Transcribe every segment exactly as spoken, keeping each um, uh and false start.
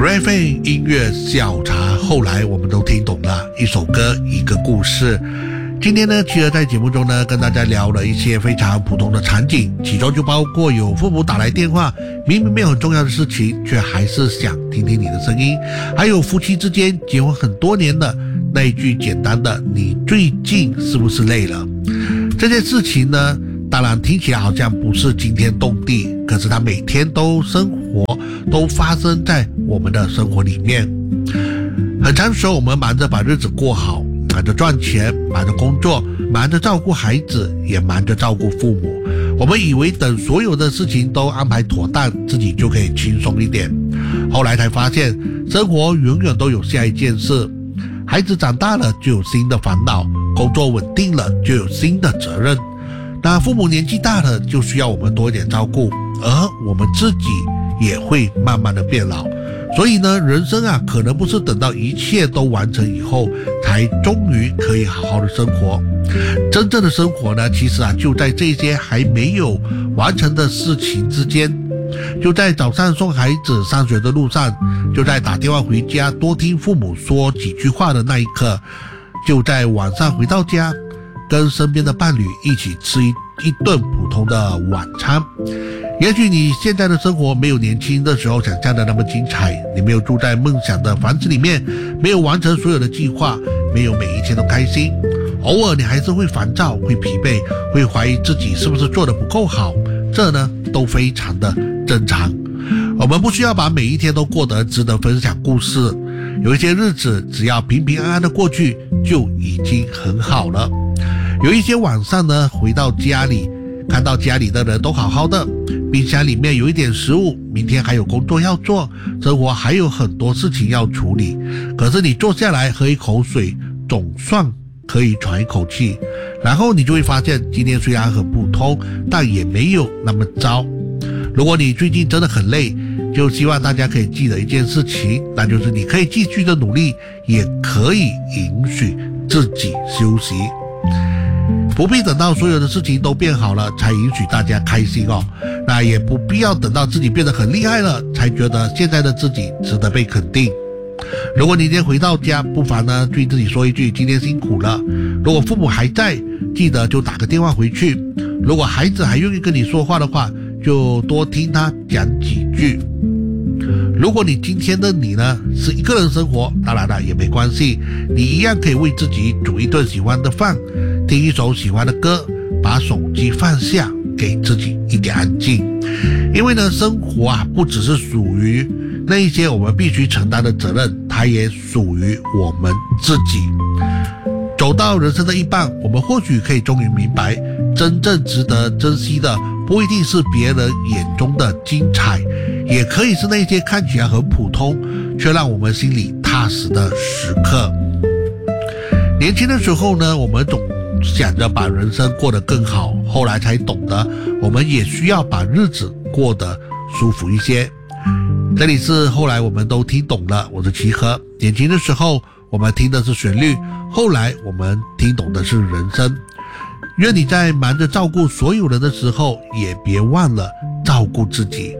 rap 音乐下午茶，后来我们都听懂了，一首歌一个故事。今天呢，企鹅在节目中呢跟大家聊了一些非常普通的场景，其中就包括有父母打来电话，明明没有很重要的事情，却还是想听听你的声音，还有夫妻之间结婚很多年的那一句简单的你最近是不是累了。这件事情呢，当然听起来好像不是惊天动地，可是它每天都生活都发生在我们的生活里面。很长时候我们忙着把日子过好，忙着赚钱，忙着工作，忙着照顾孩子，也忙着照顾父母。我们以为等所有的事情都安排妥当，自己就可以轻松一点。后来才发现，生活永远都有下一件事。孩子长大了就有新的烦恼，工作稳定了就有新的责任。那父母年纪大了，就需要我们多一点照顾，而我们自己也会慢慢的变老。所以呢，人生啊，可能不是等到一切都完成以后，才终于可以好好的生活。真正的生活呢，其实啊，就在这些还没有完成的事情之间，就在早上送孩子上学的路上，就在打电话回家多听父母说几句话的那一刻，就在晚上回到家，跟身边的伴侣一起吃一一顿普通的晚餐。也许你现在的生活没有年轻的时候想象的那么精彩，你没有住在梦想的房子里面，没有完成所有的计划，没有每一天都开心。偶尔你还是会烦躁，会疲惫，会怀疑自己是不是做得不够好，这呢都非常的正常。我们不需要把每一天都过得值得分享故事，有一些日子只要平平安安的过去就已经很好了。有一些晚上呢，回到家里，看到家里的人都好好的，冰箱里面有一点食物，明天还有工作要做，生活还有很多事情要处理。可是你坐下来喝一口水，总算可以喘一口气，然后你就会发现，今天虽然很普通，但也没有那么糟。如果你最近真的很累，就希望大家可以记得一件事情，那就是你可以继续的努力，也可以允许自己休息。不必等到所有的事情都变好了才允许大家开心哦，那也不必要等到自己变得很厉害了才觉得现在的自己值得被肯定。如果你今天回到家，不妨呢对自己说一句今天辛苦了。如果父母还在，记得就打个电话回去。如果孩子还愿意跟你说话的话，就多听他讲几句。如果你今天的你呢是一个人生活，当然了也没关系，你一样可以为自己煮一顿喜欢的饭，听一首喜欢的歌，把手机放下，给自己一点安静。因为呢，生活啊不只是属于那一些我们必须承担的责任，它也属于我们自己。走到人生的一半，我们或许可以终于明白，真正值得珍惜的不一定是别人眼中的精彩，也可以是那些看起来很普通却让我们心里踏实的时刻。年轻的时候呢，我们总想着把人生过得更好，后来才懂得我们也需要把日子过得舒服一些。这里是后来我们都听懂了，我是齐和。年轻的时候我们听的是旋律，后来我们听懂的是人生。愿你在忙着照顾所有人的时候，也别忘了照顾自己。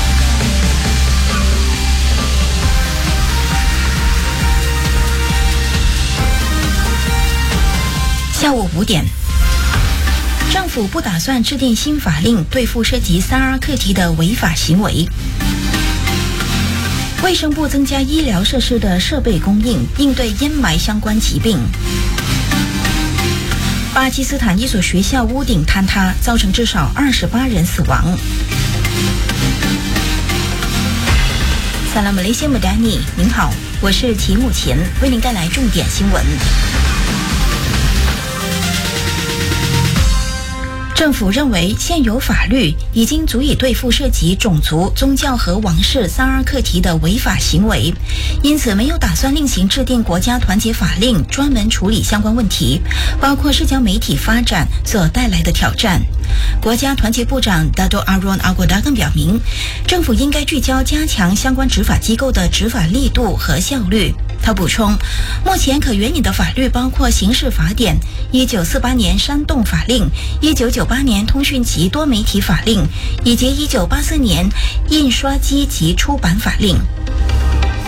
下午五点，政府不打算制定新法令对付涉及三 R 课题的违法行为。卫生部增加医疗设施的设备供应，应对烟霾相关疾病。巴基斯坦一所学校屋顶坍塌，造成至少二十八人死亡。萨拉马雷西姆丹尼，您好，我是齐木前，为您带来重点新闻。政府认为现有法律已经足以对付涉及种族、宗教和王室三 R 课题的违法行为，因此没有打算另行制定国家团结法令专门处理相关问题，包括社交媒体发展所带来的挑战。国家团结部长 Dato Aaron Agodagan 表明，政府应该聚焦加强相关执法机构的执法力度和效率。他补充，目前可援引的法律包括刑事法典、一九四八年煽动法令、一九九八年通讯及多媒体法令以及一九八四年印刷机及出版法令。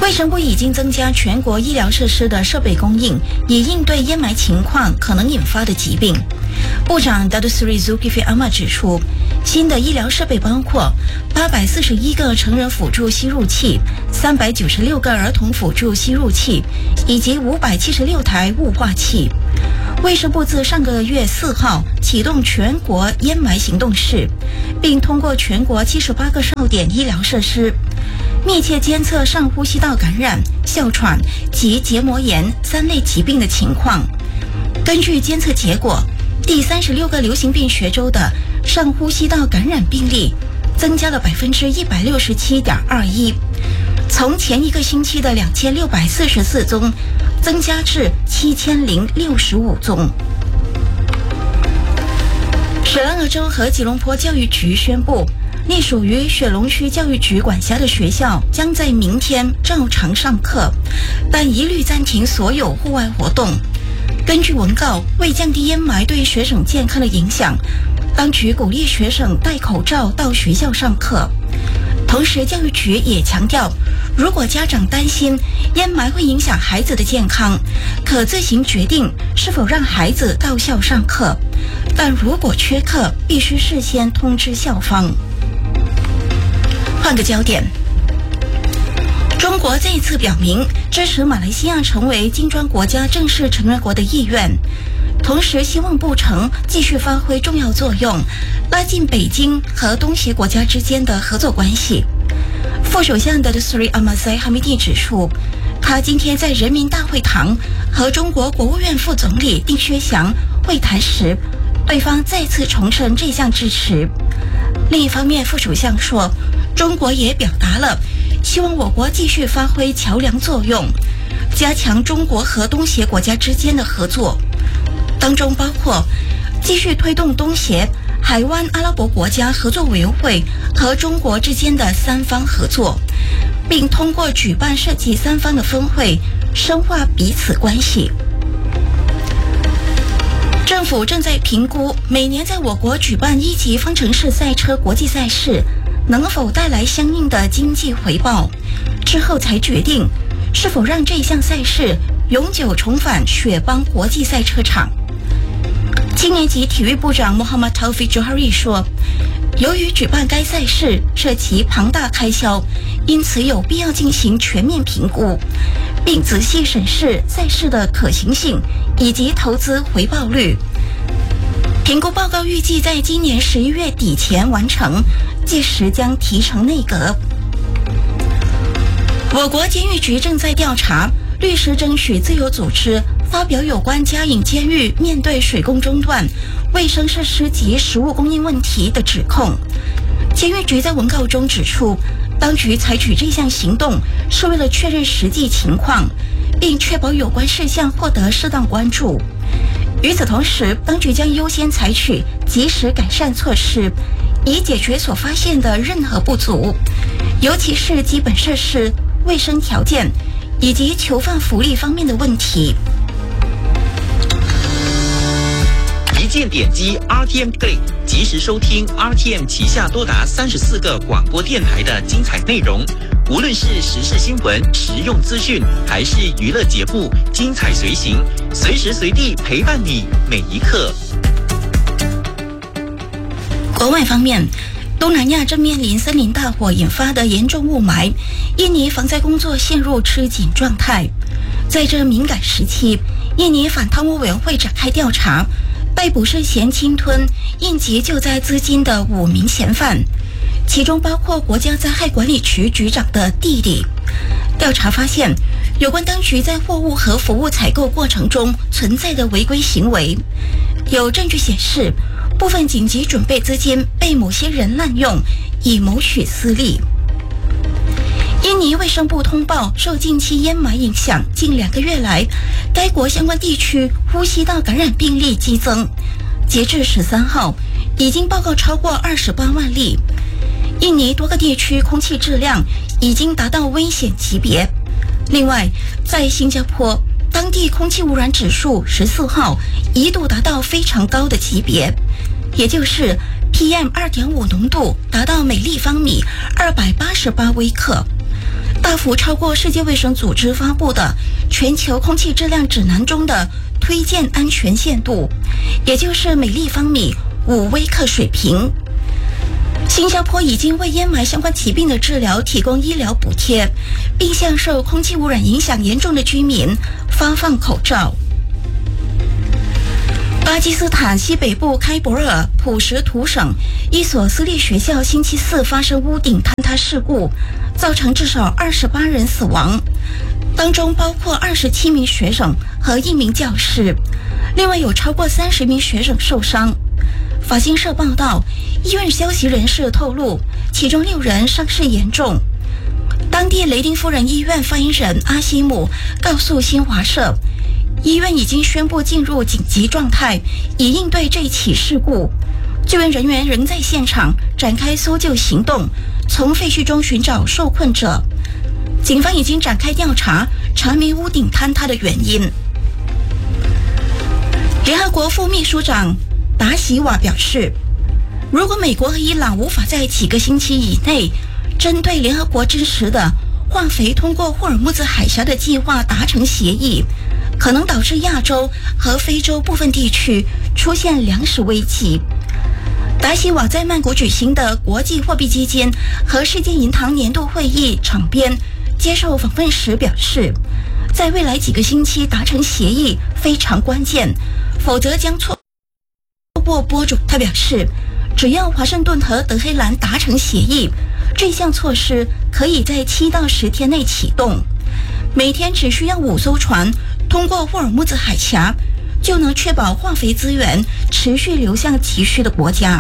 卫生部已经增加全国医疗设施的设备供应，以应对烟霾情况可能引发的疾病。部长 Datuk Seri Zulkifli Ahmad 指出，新的医疗设备包括八百四十一个成人辅助吸入器、三百九十六个儿童辅助吸入器以及五百七十六台雾化器。卫生部自上个月四号启动全国烟霾行动室，并通过全国七十八个哨点医疗设施密切监测上呼吸道感染、哮喘及结膜炎三类疾病的情况。根据监测结果，第三十六个流行病学周的上呼吸道感染病例增加了百分之一百六十七点二一，从前一个星期的两千六百四十四宗增加至七千零六十五宗。雪兰莪州和吉隆坡教育局宣布，隶属于雪隆区教育局管辖的学校将在明天照常上课，但一律暂停所有户外活动。根据文告，为降低烟霾对学生健康的影响，当局鼓励学生戴口罩到学校上课。同时，教育局也强调，如果家长担心烟霾会影响孩子的健康，可自行决定是否让孩子到校上课，但如果缺课，必须事先通知校方。换个焦点，中国这一次表明支持马来西亚成为金砖国家正式成员国的意愿，同时希望布城继续发挥重要作用，拉近北京和东协国家之间的合作关系。副首相的 Sri Ahmad Zahid Hamidi 指出，他今天在人民大会堂和中国国务院副总理丁薛祥会谈时，对方再次重申这项支持。另一方面，副首相说，中国也表达了希望我国继续发挥桥梁作用，加强中国和东协国家之间的合作，当中包括继续推动东协、海湾阿拉伯国家合作委员会和中国之间的三方合作，并通过举办涉及三方的峰会，深化彼此关系。政府正在评估每年在我国举办一级方程式赛车国际赛事能否带来相应的经济回报，之后才决定是否让这项赛事永久重返雪邦国际赛车场。青年及体育部长 Muhammad Taufik Johari 说，由于举办该赛事涉及庞大开销，因此有必要进行全面评估，并仔细审视赛事的可行性以及投资回报率。评估报告预计在今年十一月底前完成，届时将提呈内阁。我国监狱局正在调查律师争取自由组织发表有关嘉颖监狱面对水供中断、卫生设施及食物供应问题的指控。监狱局在文告中指出，当局采取这项行动是为了确认实际情况，并确保有关事项获得适当关注。与此同时，当局将优先采取及时改善措施，以解决所发现的任何不足，尤其是基本设施、卫生条件以及囚犯福利方面的问题。 一键点击 R T M Click， 及时收听 R T M 旗下多达三十四个广播电台的精彩内容。无论是时事新闻、实用资讯，还是娱乐节目，精彩随行，随时随地陪伴你每一刻。 国外方面，东南亚正面临森林大火引发的严重雾霾，印尼防灾工作陷入吃紧状态。在这敏感时期，印尼反贪污委员会展开调查，逮捕涉嫌侵吞应急救灾资金的五名嫌犯，其中包括国家灾害管理局局长的弟弟。调查发现，有关当局在货物和服务采购过程中存在的违规行为，有证据显示，部分紧急准备资金被某些人滥用，以谋取私利。印尼卫生部通报，受近期烟霾影响，近两个月来，该国相关地区呼吸道感染病例激增，截至十三号，已经报告超过二十八万例。印尼多个地区空气质量已经达到危险级别。另外，在新加坡，当地空气污染指数十四号一度达到非常高的级别，也就是 P M 二点五 浓度达到每立方米二百八十八微克。 大幅超过世界卫生组织发布的全球空气质量指南中的推荐安全限度，也就是每立方米五微克水平。新加坡已经为烟霾相关疾病的治疗提供医疗补贴，并向受空气污染影响严重的居民发放口罩。巴基斯坦西北部开伯尔普什图省一所私立学校星期四发生屋顶坍塌事故，造成至少二十八人死亡，当中包括二十七名学生和一名教师，另外有超过三十名学生受伤。法新社报道，医院消息人士透露，其中六人伤势严重。当地雷丁夫人医院发言人阿西姆告诉新华社，医院已经宣布进入紧急状态，以应对这起事故。救援人员仍在现场展开搜救行动，从废墟中寻找受困者。警方已经展开调查，查明屋顶坍塌的原因。联合国副秘书长达席瓦表示，如果美国和伊朗无法在几个星期以内针对联合国支持的化肥通过霍尔木兹海峡的计划达成协议，可能导致亚洲和非洲部分地区出现粮食危机。达西瓦在曼谷举行的国际货币基金和世界银行年度会议场边接受访问时表示，在未来几个星期达成协议非常关键，否则将错过播种。他表示，只要华盛顿和德黑兰达成协议，这项措施可以在七到十天内启动，每天只需要五艘船通过霍尔木兹海峡，就能确保化肥资源持续流向急需的国家。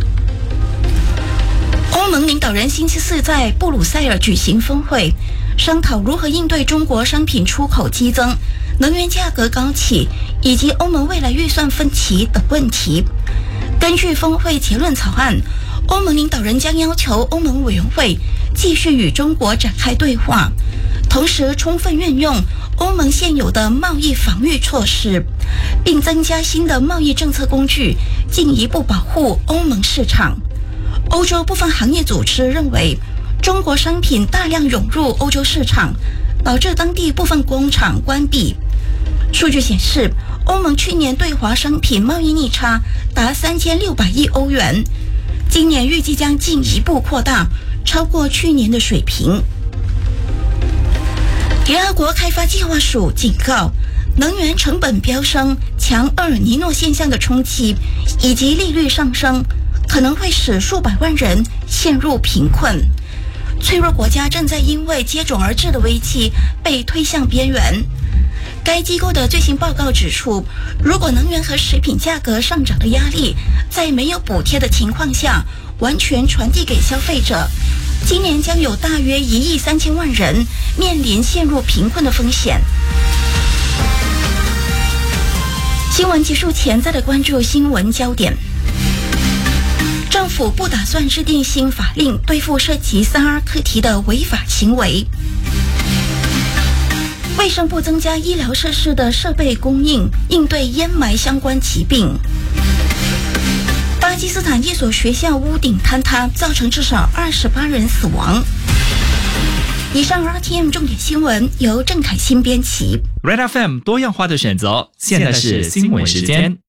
欧盟领导人星期四在布鲁塞尔举行峰会，商讨如何应对中国商品出口激增、能源价格高企以及欧盟未来预算分歧等问题。根据峰会结论草案，欧盟领导人将要求欧盟委员会继续与中国展开对话，同时充分运用欧盟现有的贸易防御措施，并增加新的贸易政策工具，进一步保护欧盟市场。欧洲部分行业组织认为，中国商品大量涌入欧洲市场，导致当地部分工厂关闭。数据显示，欧盟去年对华商品贸易逆差达三千六百亿欧元，今年预计将进一步扩大，超过去年的水平。联合国开发计划署警告，能源成本飙升、强厄尔尼诺现象的冲击以及利率上升，可能会使数百万人陷入贫困。脆弱国家正在因为接踵而至的危机被推向边缘。该机构的最新报告指出，如果能源和食品价格上涨的压力在没有补贴的情况下完全传递给消费者，今年将有大约一亿三千万人面临陷入贫困的风险。新闻结束前，再来关注新闻焦点。政府不打算制定新法令对付涉及三 R 课题的违法行为。卫生部增加医疗设施的设备供应，应对烟霾相关疾病。巴基斯坦一所学校屋顶坍塌，造成至少二十八人死亡。以上 R T M 重点新闻由郑凯欣编辑。 Red F M 多样化的选择，现在是新闻时间。